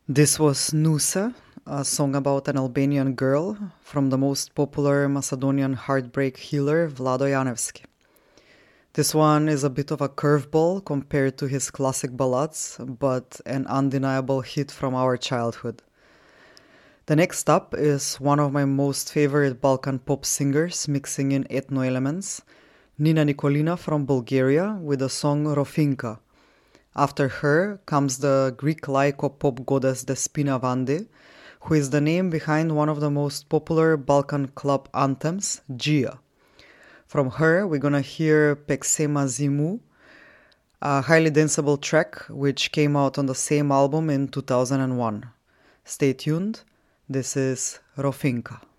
This was Nusa, a song about an Albanian girl from the most popular Macedonian heartbreak healer Vlado Janevski. This one is a bit of a curveball compared to his classic ballads, but an undeniable hit from our childhood. The next up is one of my most favorite Balkan pop singers mixing in ethno elements, Nina Nicolina from Bulgaria with the song Rofinka. After her comes the Greek Laiko pop goddess Despina Vandi, who is the name behind one of the most popular Balkan club anthems, Gia. From her, we're gonna hear Peksema Zimu, a highly danceable track which came out on the same album in 2001. Stay tuned, this is Rofinka.